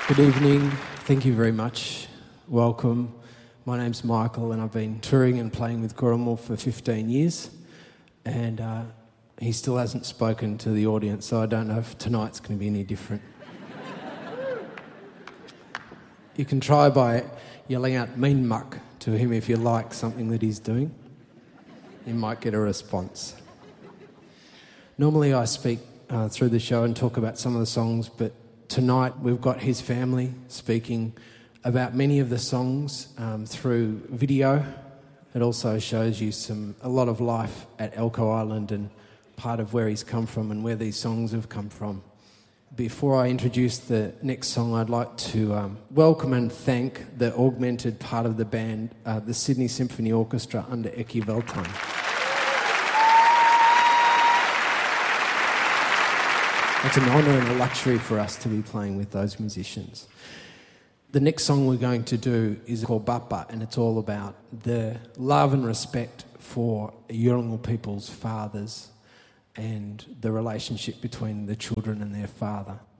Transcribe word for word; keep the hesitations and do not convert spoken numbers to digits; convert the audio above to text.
Good evening. Thank you very much. Welcome. My name's Michael and I've been touring and playing with Gurrumul for fifteen years, and uh, he still hasn't spoken to the audience, so I don't know if tonight's going to be any different. You can try by yelling out "mean muck" to him if you like something that he's doing. You might get a response. Normally I speak uh, through the show and talk about some of the songs, but tonight we've got his family speaking about many of the songs um, through video. It also shows you some a lot of life at Elcho Island and part of where he's come from and where these songs have come from. Before I introduce the next song, I'd like to um, welcome and thank the augmented part of the band, uh, the Sydney Symphony Orchestra under Eki Veltan. It's an honour and a luxury for us to be playing with those musicians. The next song we're going to do is called Bapa, and it's all about the love and respect for Yolngu people's fathers and the relationship between the children and their father.